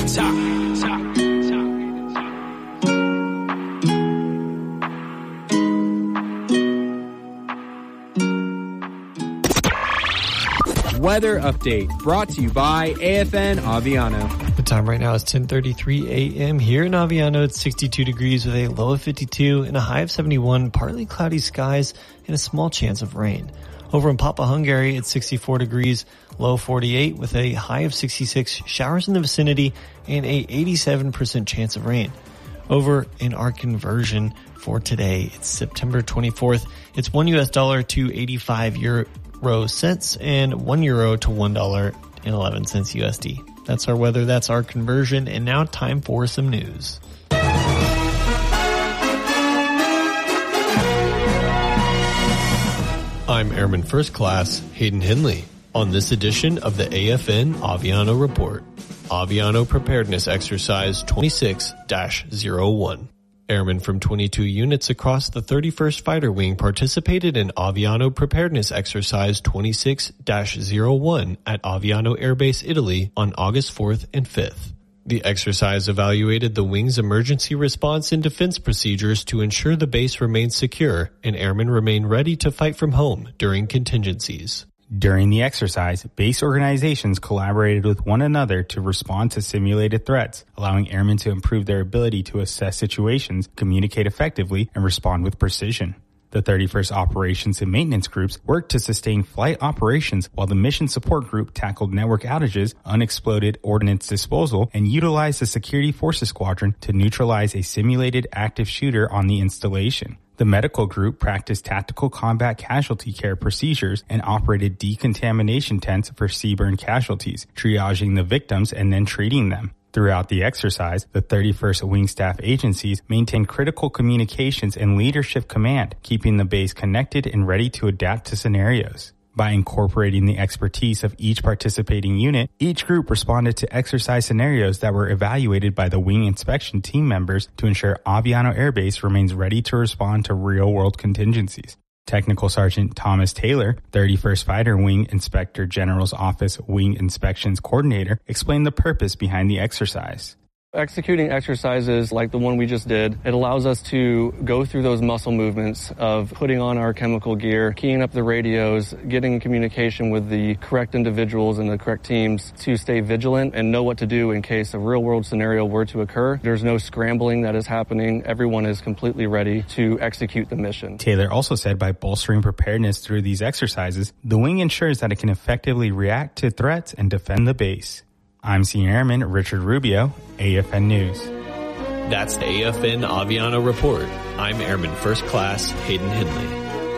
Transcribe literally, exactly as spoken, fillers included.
top, top. Weather update brought to you by A F N Aviano. The time right now is ten thirty-three a.m. here in Aviano. It's sixty-two degrees with a low of fifty-two and a high of seventy-one, partly cloudy skies and a small chance of rain. Over in Papa Hungary, it's sixty-four degrees, low forty-eight with a high of sixty-six, showers in the vicinity and a eighty-seven percent chance of rain. Over in our conversion for today, it's September twenty-fourth. It's one U S dollar to eighty-five euro cents and one euro to one dollar and eleven cents U S D. That's our weather. That's our conversion. And now time for some news. I'm Airman First Class Hayden Henley. On this edition of the A F N Aviano Report, Aviano Preparedness Exercise twenty-six dash oh one. Airmen from twenty-two units across the thirty-first Fighter Wing participated in Aviano Preparedness Exercise twenty-six dash oh one at Aviano Air Base, Italy on August fourth and fifth. The exercise evaluated the wing's emergency response and defense procedures to ensure the base remains secure and airmen remain ready to fight from home during contingencies. During the exercise, base organizations collaborated with one another to respond to simulated threats, allowing airmen to improve their ability to assess situations, communicate effectively, and respond with precision. The thirty-first Operations and Maintenance Groups worked to sustain flight operations while the Mission Support Group tackled network outages, unexploded ordnance disposal, and utilized the Security Forces Squadron to neutralize a simulated active shooter on the installation. The medical group practiced tactical combat casualty care procedures and operated decontamination tents for seaborne casualties, triaging the victims and then treating them. Throughout the exercise, the thirty-first Wing Staff agencies maintained critical communications and leadership command, keeping the base connected and ready to adapt to scenarios. By incorporating the expertise of each participating unit, each group responded to exercise scenarios that were evaluated by the wing inspection team members to ensure Aviano Air Base remains ready to respond to real-world contingencies. Technical Sergeant Thomas Taylor, thirty-first Fighter Wing Inspector General's Office Wing Inspections Coordinator, explained the purpose behind the exercise. Executing exercises like the one we just did, it allows us to go through those muscle movements of putting on our chemical gear, keying up the radios, getting in communication with the correct individuals and the correct teams to stay vigilant and know what to do in case a real-world scenario were to occur. There's no scrambling that is happening. Everyone is completely ready to execute the mission. Taylor also said by bolstering preparedness through these exercises, the wing ensures that it can effectively react to threats and defend the base. I'm Senior Airman Richard Rubio, A F N News. That's the A F N Aviano Report. I'm Airman First Class Hayden Henley.